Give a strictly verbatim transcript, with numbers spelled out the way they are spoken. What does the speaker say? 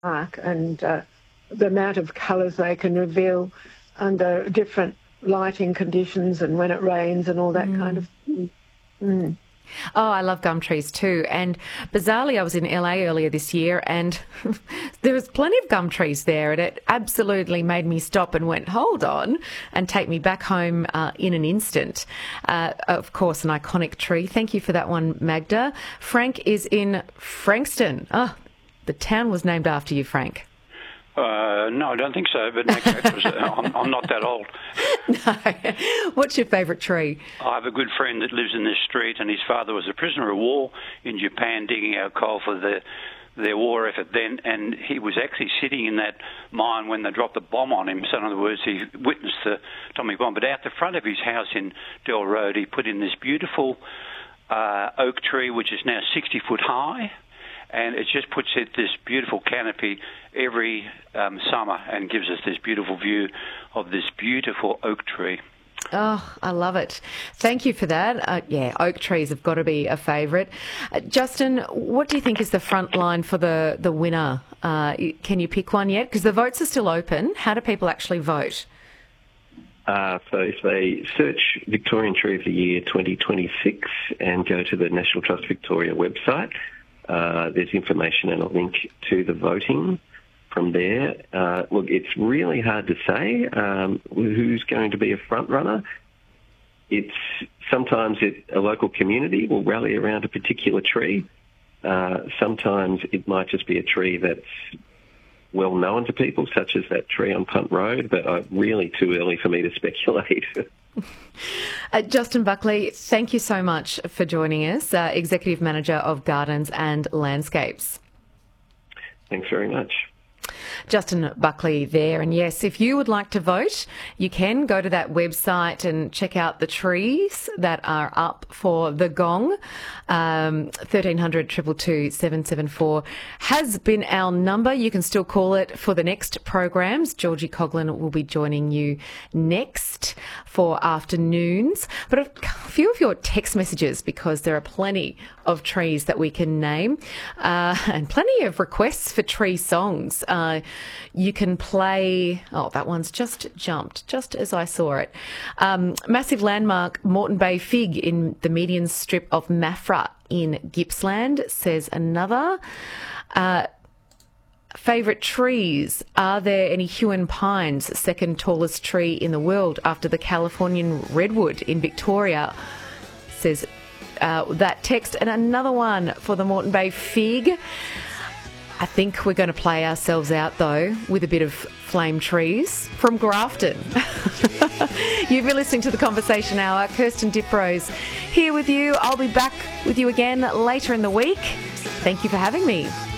park, and uh, the amount of colours they can reveal under different lighting conditions and when it rains and all that mm. kind of thing. Mm. Oh, I love gum trees too. And bizarrely, I was in L A earlier this year and there was plenty of gum trees there, and it absolutely made me stop and went, hold on, and take me back home uh, in an instant. Uh, of course, an iconic tree. Thank you for that one, Magda. Frank is in Frankston. Oh, the town was named after you, Frank. Uh, no, I don't think so, but next was, uh, I'm, I'm not that old. No. What's your favourite tree? I have a good friend that lives in this street, and his father was a prisoner of war in Japan digging out coal for the, their war effort then, and he was actually sitting in that mine when they dropped the bomb on him. So in other words, he witnessed the atomic bomb. But out the front of his house in Dell Road, he put in this beautiful uh, oak tree, which is now sixty foot high. And it just puts it this beautiful canopy every um, summer and gives us this beautiful view of this beautiful oak tree. Oh, I love it. Thank you for that. Uh, yeah, oak trees have got to be a favourite. Uh, Justin, what do you think is the front line for the, the winner? Uh, can you pick one yet? Because the votes are still open. How do people actually vote? Uh, so if they search Victorian Tree of the Year twenty twenty-six and go to the National Trust Victoria website, Uh, there's information and a link to the voting from there. Uh, look, it's really hard to say um, who's going to be a front runner. It's sometimes it, a local community will rally around a particular tree. Uh, sometimes it might just be a tree that's well known to people, such as that tree on Punt Road, but uh, really too early for me to speculate. Uh, Justin Buckley, thank you so much for joining us, uh, Executive Manager of Gardens and Landscapes. Thanks very much. Justin Buckley there. And yes, if you would like to vote, you can go to that website and check out the trees that are up for the gong. Um, thirteen hundred, two two two, seven seven four has been our number. You can still call it for the next programs. Georgie Coughlin will be joining you next for afternoons. But a few of your text messages, because there are plenty of trees that we can name, uh, and plenty of requests for tree songs. Uh, you can play, oh, that one's just jumped, just as I saw it. Um, massive landmark, Moreton Bay Fig in the median strip of Maffra in Gippsland, says another. Uh, Favourite trees, are there any Huon pines, second tallest tree in the world after the Californian redwood in Victoria, says uh, that text. And another one for the Moreton Bay Fig. I think we're going to play ourselves out, though, with a bit of Flame Trees from Grafton. You've been listening to The Conversation Hour. Kirsten Diprose here with you. I'll be back with you again later in the week. Thank you for having me.